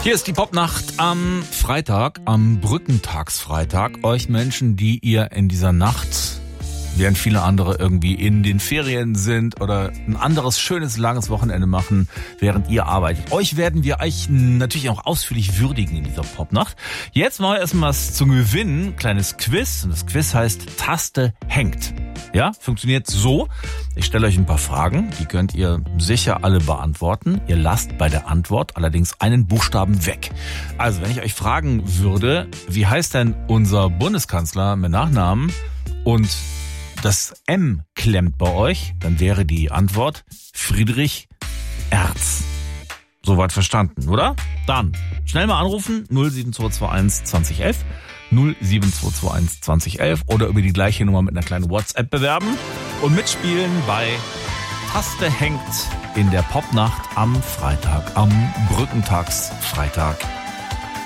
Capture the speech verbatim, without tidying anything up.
Hier ist die Popnacht am Freitag, am Brückentagsfreitag. Euch Menschen, die ihr in dieser Nacht, während viele andere irgendwie in den Ferien sind oder ein anderes schönes, langes Wochenende machen, während ihr arbeitet. Euch werden wir euch natürlich auch ausführlich würdigen in dieser Popnacht. Jetzt mal erstmal was zum Gewinnen. Kleines Quiz. Und das Quiz heißt Taste hängt. Ja, funktioniert so. Ich stelle euch ein paar Fragen, die könnt ihr sicher alle beantworten. Ihr lasst bei der Antwort allerdings einen Buchstaben weg. Also, wenn ich euch fragen würde, wie heißt denn unser Bundeskanzler mit Nachnamen und das M klemmt bei euch, dann wäre die Antwort Friedrich Erz. Soweit verstanden, oder? Dann schnell mal anrufen, null sieben zwei zwei eins zwanzig elf. null sieben zwei zwei eins zwanzig elf oder über die gleiche Nummer mit einer kleinen WhatsApp bewerben und mitspielen bei Taste hängt in der Popnacht am Freitag, am Brückentagsfreitag.